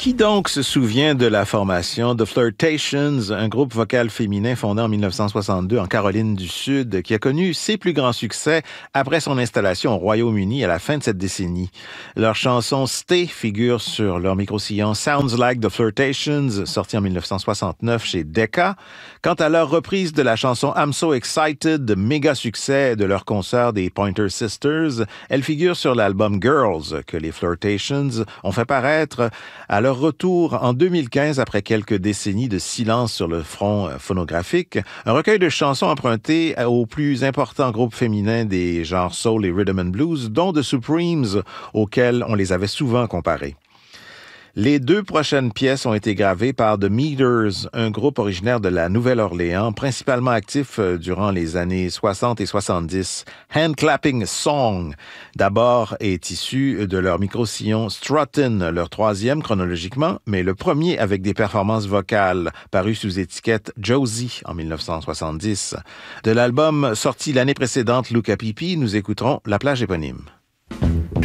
Qui donc se souvient de la formation The Flirtations, un groupe vocal féminin fondé en 1962 en Caroline du Sud, qui a connu ses plus grands succès après son installation au Royaume-Uni à la fin de cette décennie. Leur chanson Stay figure sur leur micro-sillon Sounds Like The Flirtations, sorti en 1969 chez Decca. Quant à leur reprise de la chanson I'm So Excited, méga succès de leur concert des Pointer Sisters, elle figure sur l'album Girls, que les Flirtations ont fait paraître à leur retour en 2015, après quelques décennies de silence sur le front phonographique, un recueil de chansons emprunté aux plus importants groupes féminins des genres soul et rhythm and blues, dont The Supremes, auxquels on les avait souvent comparés. Les deux prochaines pièces ont été gravées par The Meters, un groupe originaire de la Nouvelle-Orléans, principalement actif durant les années 60 et 70. Hand Clapping Song, d'abord, est issu de leur micro-sillon Struttin', leur troisième chronologiquement, mais le premier avec des performances vocales, paru sous étiquette Josie en 1970. De l'album sorti l'année précédente, Luca Pipi, nous écouterons La plage éponyme.